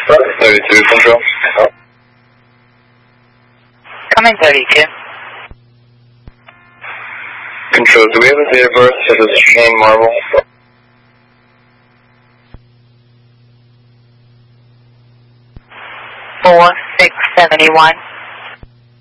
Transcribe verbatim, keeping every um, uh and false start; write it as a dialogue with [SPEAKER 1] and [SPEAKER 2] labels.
[SPEAKER 1] thirty-two, control.
[SPEAKER 2] Coming thirty-two.
[SPEAKER 1] Control, do we have a date of birth for this Shane Marble?
[SPEAKER 2] four six seventy-one.